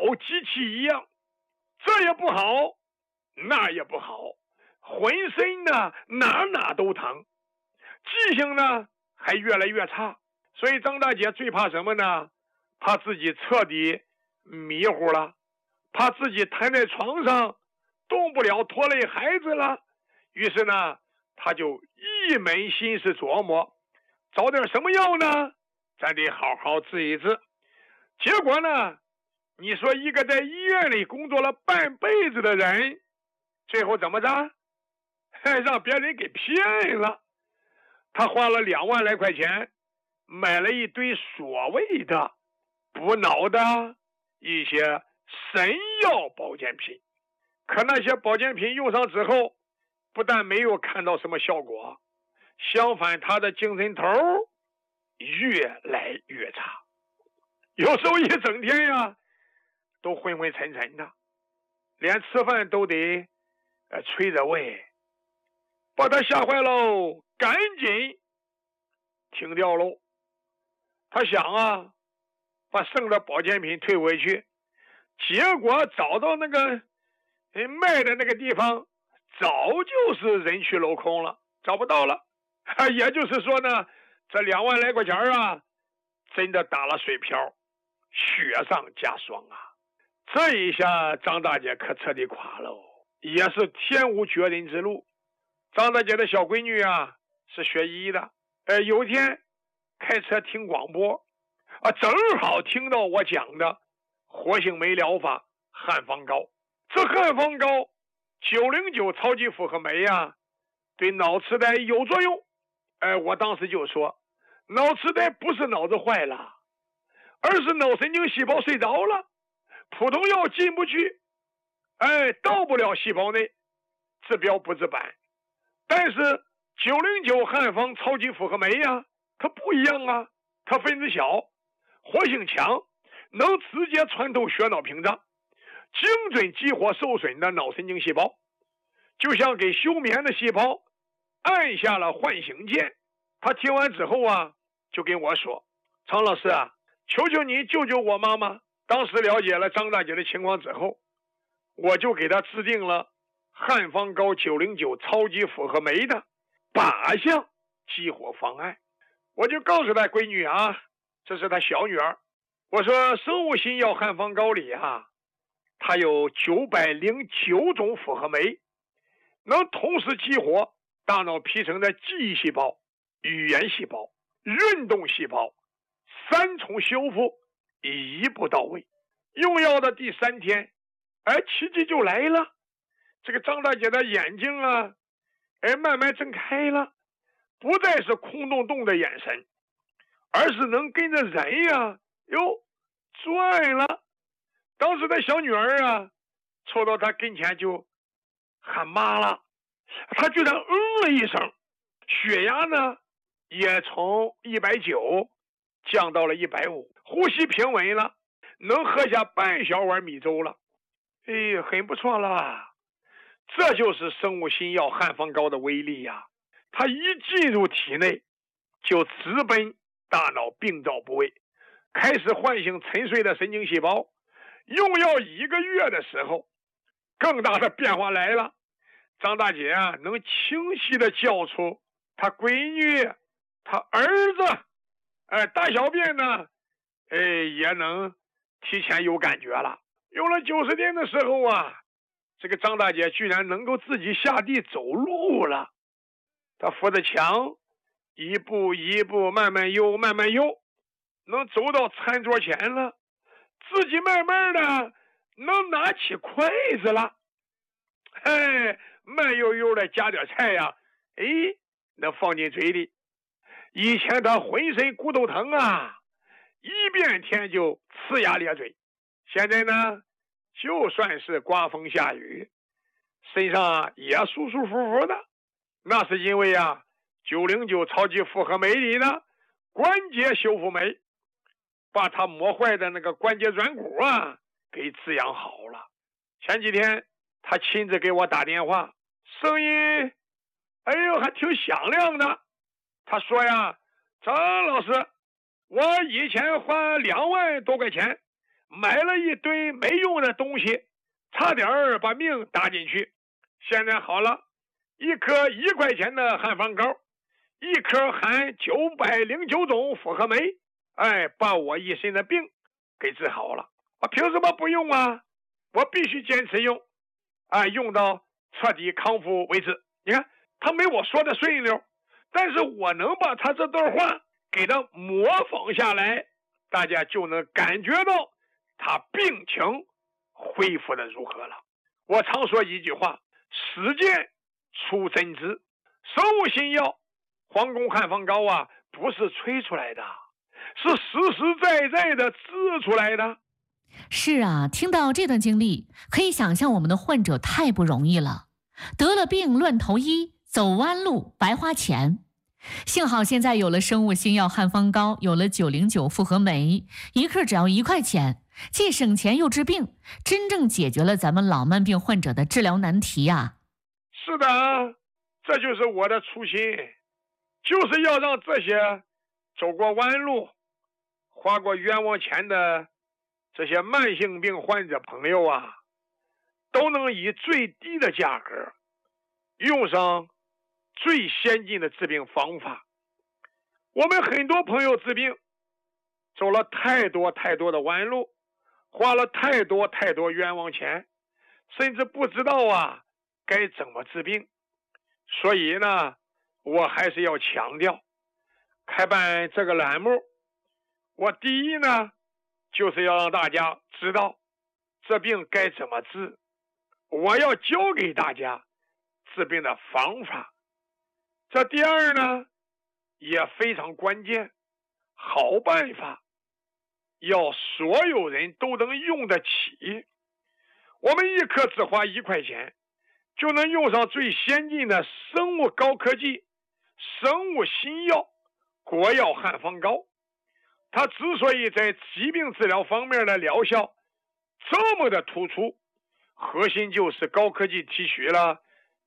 机器一样，这也不好，那也不好，浑身呢哪都疼，记性呢还越来越差。所以张大姐最怕什么呢？怕自己彻底迷糊了，怕自己瘫在床上动不了，拖累孩子了。于是呢，她就一门心思琢磨，找点什么药呢？咱得好好治一治。结果呢，你说一个在医院里工作了半辈子的人，最后怎么着？让别人给骗了。他花了2万来块钱买了一堆所谓的补脑的一些神药保健品，可那些保健品用上之后，不但没有看到什么效果，相反他的精神头越来越差，有时候一整天呀都昏昏沉沉的，连吃饭都得催着胃，把他吓坏喽，赶紧停掉喽。他想啊，把剩的保健品退回去，结果找到那个卖的那个地方，早就是人去楼空了，找不到了。也就是说呢，这2万来块钱啊，真的打了水漂，雪上加霜啊！这一下张大姐可彻底垮了，也是天无绝人之路。张大姐的小闺女啊是学医的，有一天开车听广播啊，正好听到我讲的活性酶疗法汉方膏。这汉方膏909超级复合酶啊，对脑痴呆有作用。我当时就说，脑痴呆不是脑子坏了，而是脑神经细胞睡着了，普通药进不去，到不了细胞内，治标不治本。但是909汉方超级复合酶呀，它不一样啊，它分子小，活性强，能直接穿透血脑屏障，精准激活受损的脑神经细胞，就像给休眠的细胞按下了唤醒键。他听完之后啊，就跟我说，常老师啊，求求你救救我妈妈。当时了解了张大姐的情况之后，我就给她制定了汉方膏909超级复合酶的8项激活方案。我就告诉她，闺女啊，这是她小女儿，我说生物新药汉方膏里啊，它有909种复合酶，能同时激活大脑皮层的记忆细胞、语言细胞、运动细胞，3重修复，一步到位。用药的第3天，奇迹就来了。这个张大姐的眼睛啊，慢慢睁开了，不再是空洞洞的眼神，而是能跟着人呀，转了。当时的小女儿啊，凑到她跟前就喊妈了，她居然了一声，血压呢也从190降到了150，呼吸平稳了，能喝下半小碗米粥了，很不错了。这就是生物新药汉方膏的威力呀！它一进入体内，就直奔大脑病灶部位，开始唤醒沉睡的神经细胞。用药1个月的时候，更大的变化来了。张大姐啊，能清晰的叫出她闺女、她儿子，大小便呢，也能提前有感觉了。用了90天的时候啊，这个张大姐居然能够自己下地走路了。她扶着墙，一步一步慢慢悠，慢慢悠，能走到餐桌前了，自己慢慢的能拿起筷子了，慢悠悠的夹点菜呀，能放进嘴里。以前她浑身骨头疼啊，一变天就呲牙咧嘴，现在呢，就算是刮风下雨，身上也舒舒服服的。那是因为啊，909超级复合酶里的关节修复酶，把它磨坏的那个关节软骨啊给滋养好了。前几天他亲自给我打电话，声音还挺响亮的。他说呀，张老师，我以前花2万多块钱买了一堆没用的东西，差点把命搭进去。现在好了，一颗1块钱的汉方膏，一颗含909种复合酶，把我一身的病给治好了。我凭什么不用啊？我必须坚持用，用到彻底康复为止。你看他没我说的顺溜，但是我能把他这段话给他模仿下来，大家就能感觉到他病情恢复的如何了。我常说一句话，实践出真知，生物新药皇宫汉方膏啊，不是吹出来的，是实实在在的治出来的。 是啊，听到这段经历，可以想象我们的患者太不容易了，得了病乱投医，走弯路白花钱。幸好现在有了生物新药汉方膏，有了909复合酶，一克只要1块钱，既省钱又治病，真正解决了咱们老慢病患者的治疗难题啊。 是的，这就是我的初心，就是要让这些走过弯路花过冤枉钱的这些慢性病患者朋友啊，都能以最低的价格用上最先进的治病方法。我们很多朋友治病走了太多的弯路，花了太多冤枉钱，甚至不知道该怎么治病。所以呢，我还是要强调，开办这个栏目，我第一呢就是要让大家知道这病该怎么治，我要教给大家治病的方法。这第二呢也非常关键，好办法要所有人都能用得起。我们一颗只花1块钱，就能用上最先进的生物高科技生物新药国药汉方膏。它之所以在疾病治疗方面的疗效这么的突出，核心就是高科技提取了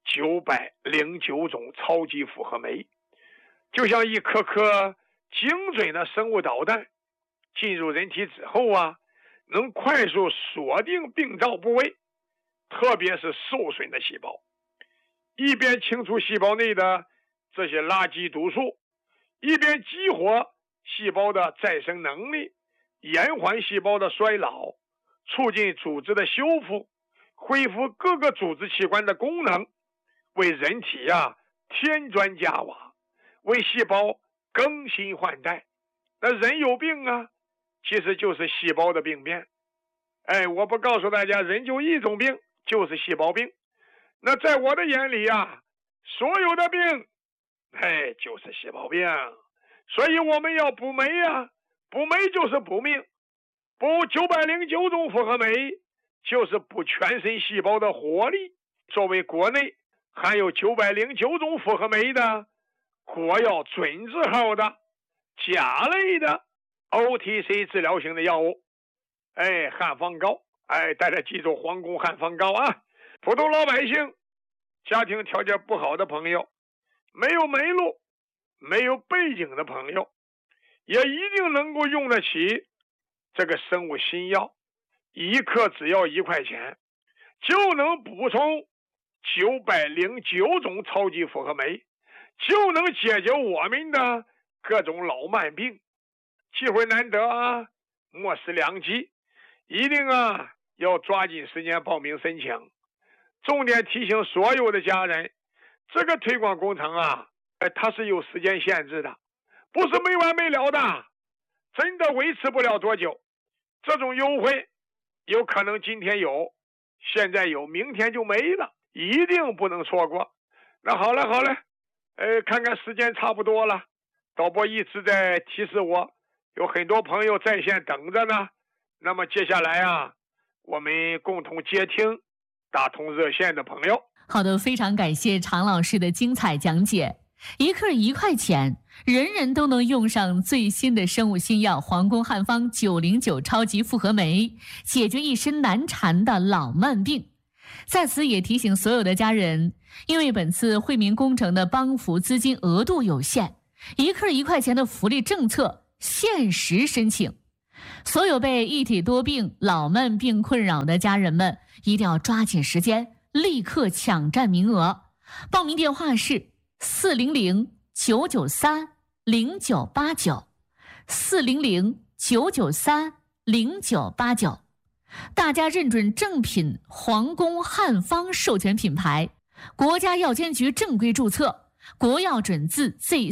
909种超级复合酶，就像一颗颗精准的生物导弹进入人体之后能快速锁定病灶部位，特别是受损的细胞，一边清除细胞内的这些垃圾毒素，一边激活细胞的再生能力，延缓细胞的衰老，促进组织的修复，恢复各个组织器官的功能，为人体添砖加瓦，为细胞更新换代。那人有病其实就是细胞的病变。我不告诉大家人就一种病，就是细胞病。那在我的眼里所有的病就是细胞病。所以我们要补酶补酶就是补命，补909种复合酶就是补全身细胞的活力。作为国内含有909种复合酶的国药准字号的甲类的 OTC 治疗型的药物，汉方膏，大家记住皇宫汉方膏普通老百姓，家庭条件不好的朋友，没有门路没有背景的朋友，也一定能够用得起这个生物新药，一克只要1块钱，就能补充909种超级复合酶，就能解决我们的各种老慢病。机会难得莫失良机，一定要抓紧时间报名申请。重点提醒所有的家人，这个推广工程它是有时间限制的，不是没完没了的，真的维持不了多久。这种优惠有可能今天有，现在有，明天就没了，一定不能错过。那好了，看看时间差不多了，导播一直在提示我，有很多朋友在线等着呢。那么接下来我们共同接听打通热线的朋友。 好的，非常感谢常老师的精彩讲解。一克1块钱，人人都能用上最新的生物新药皇宫汉方909超级复合酶，解决一身难缠的老慢病。在此也提醒所有的家人，因为本次惠民工程的帮扶资金额度有限，一克1块钱的福利政策限时申请。 所有被一体多病、老慢病困扰的家人们，一定要抓紧时间，立刻抢占名额。报名电话是400-993-0989，400-993-0989。大家认准正品皇宫汉方授权品牌，国家药监局正规注册，国药准字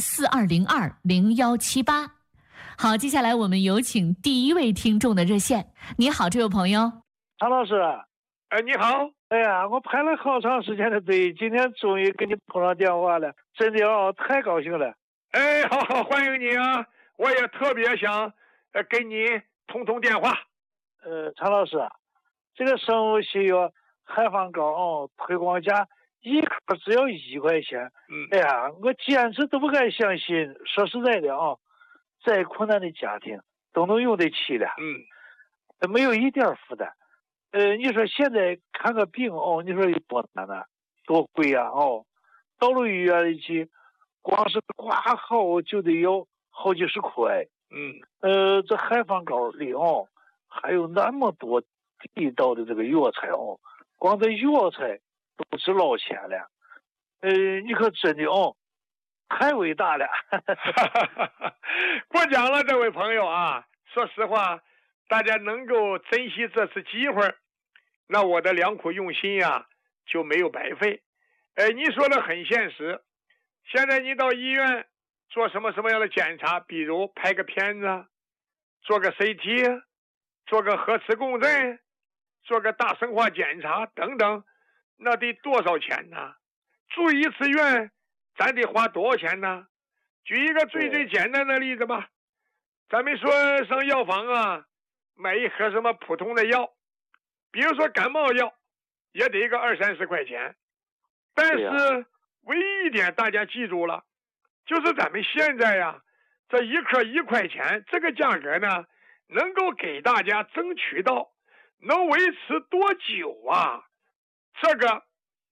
Z42020178。好，接下来我们有请第一位听众的热线。你好，这位朋友。 常老师。 你好。 哎呀，我排了好长时间的队，今天终于给你碰上电话了，真的太高兴了。 好，欢迎你啊！我也特别想给你通电话。 常老师，这个生物西药汉方膏推广价一颗只要1块钱。哎呀，我简直都不敢相信。说实在的再困难的家庭都能用得起了。没有一点负担。你说现在看个病你说有多难啊，多贵啊到了医院里去，光是挂号就得要好几十块。这汉方膏里还有那么多地道的这个药材光这药材都值老钱了。你可真的太伟大了。 过奖了，这位朋友啊！说实话，大家能够珍惜这次机会，那我的良苦用心呀就没有白费。你说的很现实。现在你到医院做什么样的检查，比如拍个片子，做个 CT， 做个核磁共振，做个大生化检查等等，那得多少钱呢？住一次院咱得花多少钱呢？举一个最简单的例子吧，咱们说上药房啊，买一盒什么普通的药，比如说感冒药，也得个20-30块钱。但是唯一一点大家记住了，就是咱们现在呀，这一颗1块钱这个价格呢，能够给大家争取到能维持多久啊？这个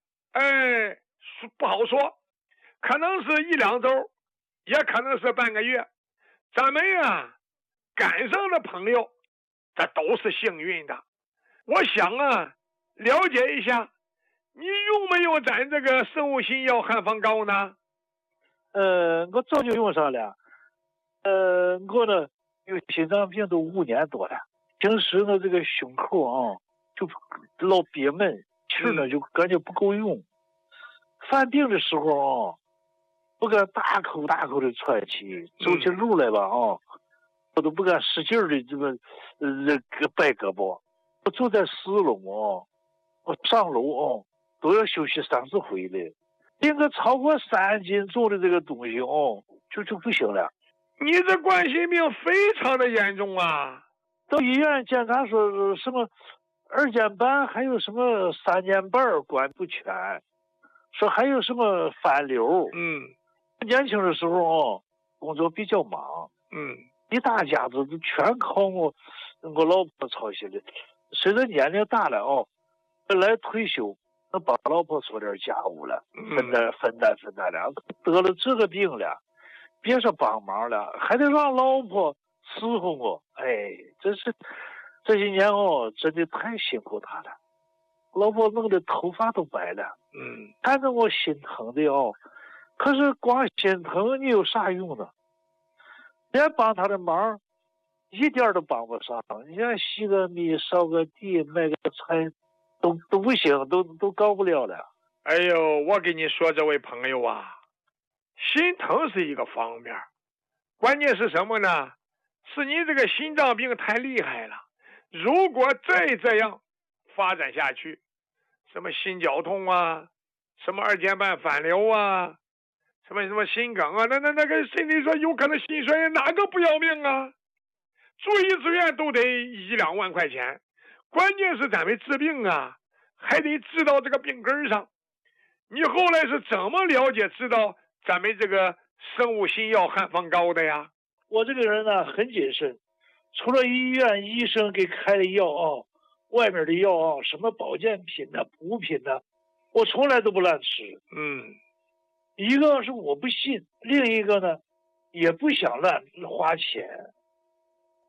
不好说，可能是1-2周，也可能是半个月。咱们呀赶上的朋友这都是幸运的。我想啊，了解一下你用没用咱这个生物新药汉方膏呢？ 我早就用上了。我呢有心脏病都5年多了，平时呢这个胸口就老憋闷，气呢就感觉不够用。犯病的时候不敢大口的喘气，走起路来吧我都不敢使劲的这个摆胳膊。我住在4楼我上楼都要休息3次回来。拎个超过3斤重的这个东西就不行了。 你这冠心病非常的严重啊！ 到医院检查说什么2间半，还有什么3间半管不全，说还有什么反流。年轻的时候工作比较忙，一大家子都全靠我老婆操心的。随着年龄大了本来退休能帮老婆做点家务了，分担了。得了这个病了，别说帮忙了，还得让老婆伺候我。真是这些年真的太辛苦她了。老婆弄得头发都白了，看着我心疼的可是光心疼你有啥用呢？连帮她的忙一点都帮不上。你像洗个米、扫个地、买个菜都不行，都搞不了了。 哎呦，我跟你说，这位朋友啊，心疼是一个方面，关键是什么呢？是你这个心脏病太厉害了。如果再这样发展下去，什么心绞痛啊，什么2间半反流啊，什么心梗啊，那个心里说有可能心衰，哪个不要命啊？住一次院都得1-2万块钱。关键是咱们治病啊，还得治到这个病根上。你后来是怎么了解知道咱们这个生物新药汉方膏的呀？ 我这个人呢很谨慎，除了医院医生给开的药外面的药什么保健品呢、补品呢，我从来都不乱吃。一个是我不信，另一个呢也不想乱花钱。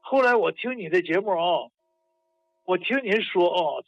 后来我听你的节目啊，我听您说啊。